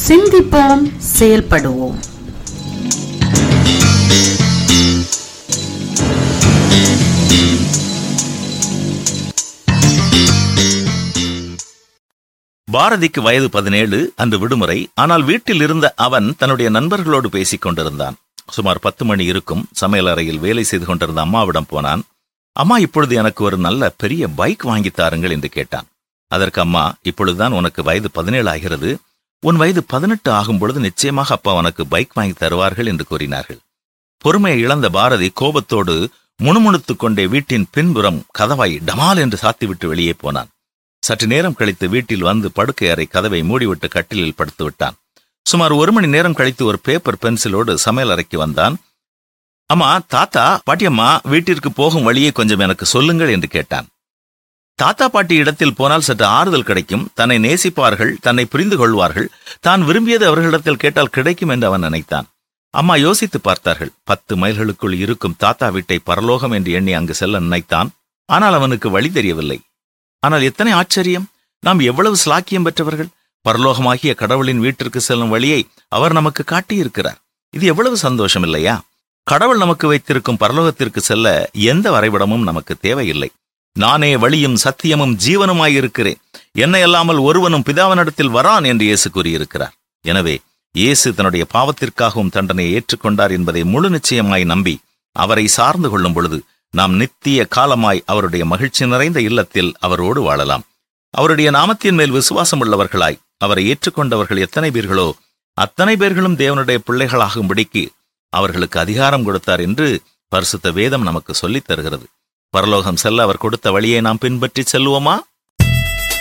சிந்திப்போம், செயல்படுவோம். பாரதிக்கு வயது 17. அன்று விடுமுறை. ஆனால் வீட்டில் இருந்த அவன் தன்னுடைய நண்பர்களோடு பேசிக் கொண்டிருந்தான். சுமார் 10 மணி இருக்கும். சமையல் அறையில் வேலை செய்து கொண்டிருந்த அம்மாவிடம் போனான். அம்மா, இப்பொழுது எனக்கு ஒரு நல்ல பெரிய பைக் வாங்கி தாருங்கள் என்று கேட்டான். அதற்கு அம்மா, இப்பொழுதுதான் உனக்கு வயது 17 ஆகிறது. உன் வயது 18 ஆகும் பொழுது நிச்சயமாக அப்பா உனக்கு பைக் வாங்கி தருவார்கள் என்று கூறினார்கள். பொறுமையை இழந்த பாரதி கோபத்தோடு முணுமுணுத்துக் கொண்டே வீட்டின் பின்புறம் கதவை டமால் என்று சாத்திவிட்டு வெளியே போனான். சற்று நேரம் கழித்து வீட்டில் வந்து படுக்கை அறை கதவை மூடிவிட்டு கட்டிலில் படுத்து விட்டான். சுமார் 1 மணி நேரம் கழித்து ஒரு பேப்பர் பென்சிலோடு சமையல் அறைக்கு வந்தான். அம்மா, தாத்தா, பாட்டியம்மா வீட்டிற்கு போகும் வழியை கொஞ்சம் எனக்கு சொல்லுங்கள் என்று கேட்டான். தாத்தா பாட்டி இடத்தில் போனால் சற்று ஆறுதல் கிடைக்கும், தன்னை நேசிப்பார்கள், தன்னை புரிந்து கொள்வார்கள், தான் விரும்பியது அவர்களிடத்தில் கேட்டால் கிடைக்கும் என்று அவன் நினைத்தான். அம்மா யோசித்து பார்த்தார்கள். 10 மைல்களுக்குள் இருக்கும் தாத்தா வீட்டை பரலோகம் என்று எண்ணி அங்கு செல்ல நினைத்தான். ஆனால் அவனுக்கு வழி தெரியவில்லை. ஆனால் எத்தனை ஆச்சரியம்! நாம் எவ்வளவு ஸ்லாக்கியம் பெற்றவர்கள்! பரலோகமாகிய கடவுளின் வீட்டிற்கு செல்லும் வழியை அவர் நமக்கு காட்டியிருக்கிறார். இது எவ்வளவு சந்தோஷம் இல்லையா? கடவுள் நமக்கு வைத்திருக்கும் பரலோகத்திற்கு செல்ல எந்த வரைபடமும் நமக்கு தேவையில்லை. நானே வழியும் சத்தியமும் ஜீவனுமாயிருக்கிறேன், என்னை அல்லாமல் ஒருவனும் பிதாவினிடத்தில் வரான் என்று இயேசு கூறியிருக்கிறார். எனவே இயேசு தன்னுடைய பாவத்திற்காகவும் தண்டனையை ஏற்றுக்கொண்டார் என்பதை முழு நிச்சயமாய் நம்பி அவரை சார்ந்து கொள்ளும் பொழுது நாம் நித்திய காலமாய் அவருடைய மகிழ்ச்சி நிறைந்த இல்லத்தில் அவரோடு வாழலாம். அவருடைய நாமத்தின் மேல் விசுவாசம் உள்ளவர்களாய் அவரை ஏற்றுக்கொண்டவர்கள் எத்தனை பேர்களோ அத்தனை பேர்களும் தேவனுடைய பிள்ளைகளாகும்படிக்கு அவர்களுக்கு அதிகாரம் கொடுத்தார் என்று பரிசுத்த வேதம் நமக்கு சொல்லித் தருகிறது. பரலோகம் செல்ல அவர் கொடுத்த வழியை நாம் பின்பற்றி செல்வோமா?